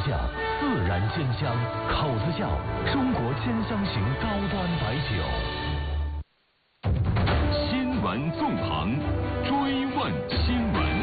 下，自然鲜香，口子窖中国鲜香型高端白酒。 新闻纵横，追问新闻。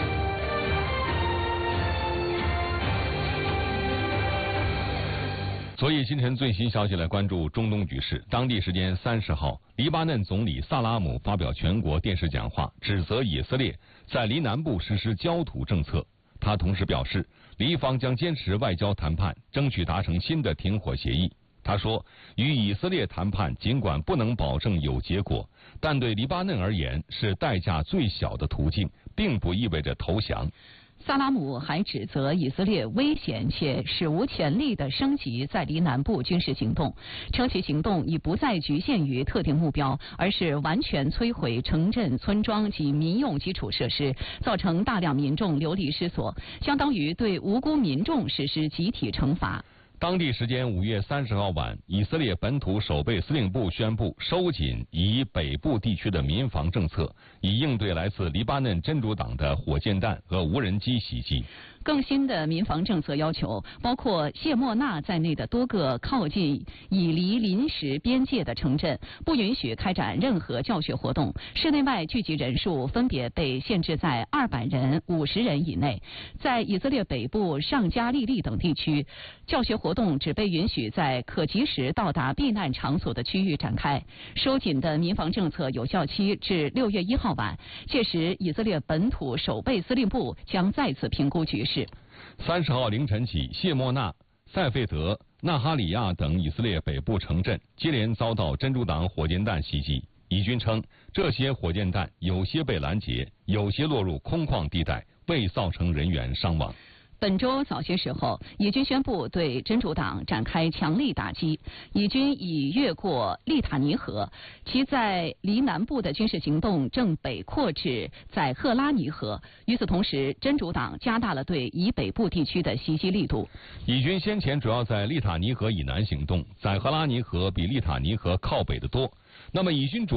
昨夜今晨最新消息来关注中东局势。当地时间30号，黎巴嫩总理萨拉姆发表全国电视讲话，指责以色列在黎南部实施焦土政策。他同时表示，黎方将坚持外交谈判，争取达成新的停火协议。他说，与以色列谈判尽管不能保证有结果，但对黎巴嫩而言是代价最小的途径，并不意味着投降。 萨拉姆还指责以色列危险且史无前例地升级在黎南部军事行动，称其行动已不再局限于特定目标，而是完全摧毁城镇、村庄及民用基础设施，造成大量民众流离失所，相当于对无辜民众实施集体惩罚。 当地时间5月30号晚，以色列本土守备司令部宣布收紧以北部地区的民防政策，以应对来自黎巴嫩真主党的火箭弹和无人机袭击。 更新的民防政策要求，包括谢莫纳在内的多个靠近以黎临时边界的城镇不允许开展任何教学活动，室内外聚集人数分别被限制在200人、50人以内。在以色列北部上加利利等地区，教学活动只被允许在可及时到达避难场所的区域展开。收紧的民防政策有效期至6月1号晚，届时以色列本土守备司令部将再次评估局势。 30号凌晨起，谢莫纳、塞费德、纳哈里亚等以色列北部城镇接连遭到真主党火箭弹袭击。以军称，这些火箭弹有些被拦截，有些落入空旷地带，未造成人员伤亡。 本周早些时候，以军宣布对真主党展开强力打击。以军已越过利塔尼河，其在黎南部的军事行动正北扩至在赫拉尼河。与此同时，真主党加大了对以北部地区的袭击力度。 以军先前主要在利塔尼河以南行动，在赫拉尼河比利塔尼河靠北得多。那么以军